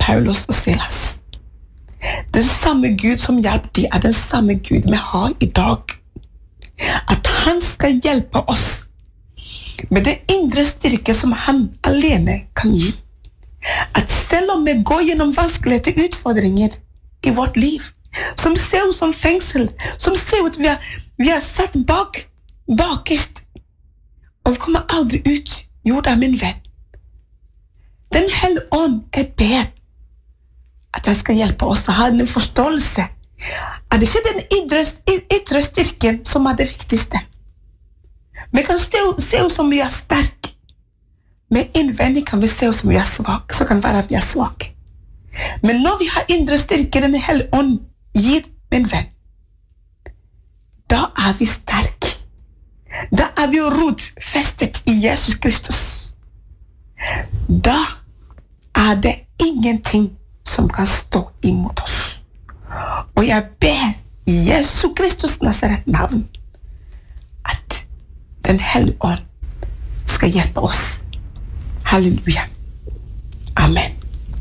Paulus og Silas. Den samme Gud som hjelper de den samme Gud vi har i dag. At han skal hjelpe oss med det indre styrke som han alene kan gi. At selv om vi går gjennom vanskelige utfordringer i vårt liv, som ser ut som fengsel, som ser ut vi har satt bakerst, og vi kommer aldri ut. Jo da, min venn. Den hellige ånd ber at han skal hjelpe oss å ha en forståelse. At det ikke den ytre styrken som det viktigste. Vi kan se ut som vi sterk, men innvendig kan vi se ut som vi svak, så kan det være at vi svak. Men når vi har indre styrke, den hellige ånd gir, min venn, da vi sterk. Da vi rotfestet i Jesus Kristus. Da det ingenting som kan stå imot oss. Og jeg ber i Jesus Kristus Nazaret navn at den hellige ånd skal hjelpe oss. Halleluja. Amen.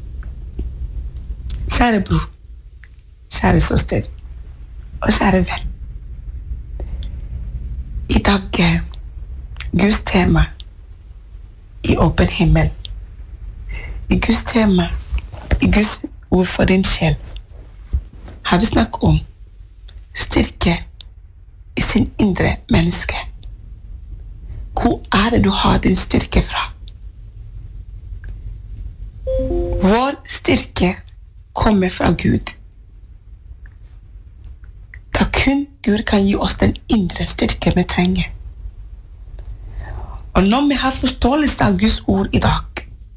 Kjære bror, kjære søster og kjære venn. I dag Guds tema i åpen himmel. I Guds tema, i Guds ord for din sjel, har vi snakket om styrke i sin indre menneske. Hvor det du har din styrke fra? Vår styrke kommer fra Gud. Da kun Gud kan gi oss den indre styrke vi trenger. Og når vi har forståelse av Guds ord i dag,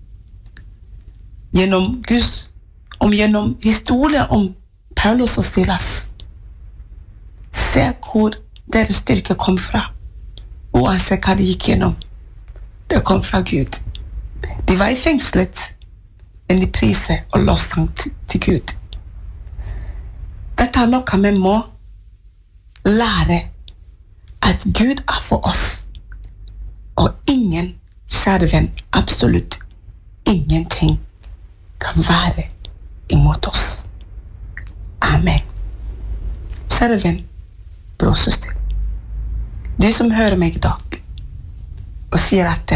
gjennom historien om Paulus og Silas, se hvor deres styrke kom fra, uansett hva de gikk gjennom. Det kom fra Gud. De var i fengslet, men de priser og lovsang til Gud. Dette noe vi må lære, at Gud for oss, og ingen, kjære venn, absolutt ingenting kan være imot oss. Amen. Kjære venn, bror, søster, du som hører meg i dag og sier at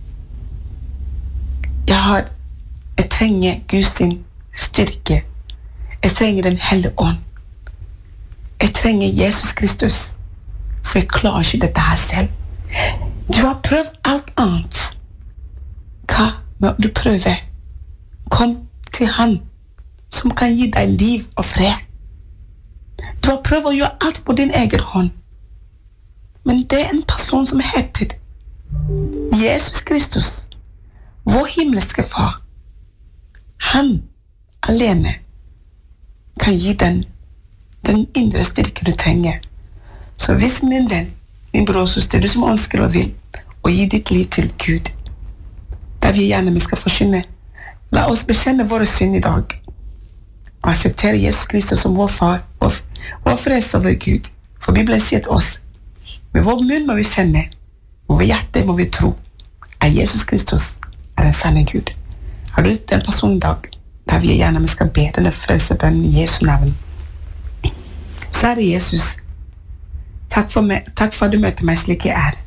jeg trenger Guds styrke, jeg trenger den hellige ånd, jeg trenger Jesus Kristus, for jeg klarer ikke dette her selv. Du har prøvd alt annet. Hva må du prøve? Kom til han som kan gi deg liv og fred. Du har prøvd å gjøre alt på din egen hånd. Men det en person som heter Jesus Kristus, vår himmelske far. Han alene kan gi den indre styrke du trenger. Så hvis min venn, min bror og søster, du som ønsker og vil, og gi ditt liv til Gud, da vi gjerne vi skal forkynne, la oss bekjenne våre synd i dag, og akseptere Jesus Kristus som vår far, vår frelser og vår Gud. For Bibelen sier til oss, med vår munn må vi kjenne, med vår hjerte må vi tro, at Jesus Kristus den sanne Gud. Har du den personen i dag, da vi gjerne vi skal be denne frelsebønnen i Jesu navn. Kjære Jesus, takk for at du møter meg slik jeg er.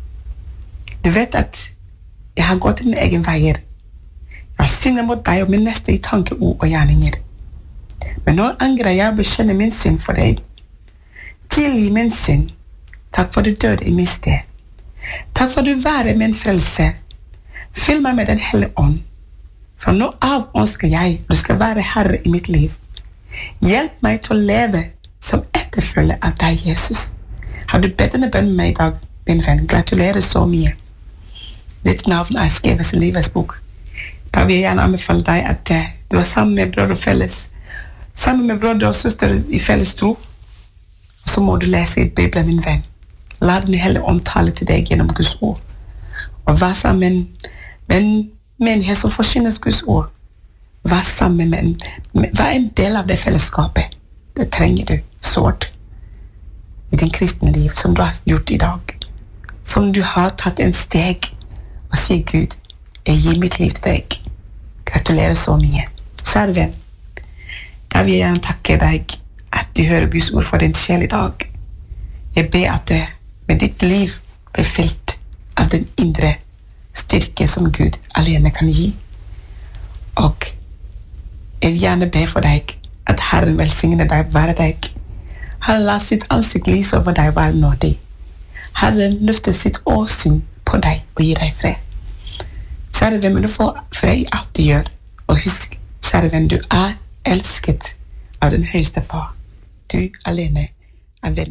Du vet at jeg har gått min egen veier. Jeg har syndet mot deg og min neste i tanke, ord og gjerninger. Men nå angrer jeg å bekjenne min synd for deg. Tilgi min synd. Takk for du døde i min sted. Takk for du være min frelse. Fyll meg med den hellige ånd. For nå av ønsker jeg, du skal være herre i mitt liv. Hjelp meg til å leve som etterfølger av deg, Jesus. Har du bedt denne bønnen med meg i dag, min venn? Gratulerer så mye. Ditt navn skrevet i livets bok. Da vil jeg gjerne anbefale deg at du sammen med brødre og felles, sammen med brødre og søster i felles tro, og så må du lese i Bibelen, min venn. La den hele omtale til deg gjennom Guds ord. Og vær sammen med en menighet som forkynnes Guds ord. Vær sammen vær en del av det fellesskapet. Det trenger du sårt i din kristne liv, som du har gjort i dag. Som du har tatt en steg og sier, Gud, jeg gir mitt liv til deg. Gratulerer så mye. Kjære venn, jeg vil gjerne takke deg at du hører Guds ord for din sjel i dag. Jeg ber at det med ditt liv blir fylt av den indre styrke som Gud alene kan gi. Og jeg vil gjerne be for deg at Herren velsigne deg, være deg. Herren la sitt ansikt lyse over deg, være nådig. Herren løfter sitt åsyn på deg og gir deg fred. Kjære venn, du får fred i alt du gjør. Og husk, kjære venn, du er elsket av den høyeste far. Du alene er veldig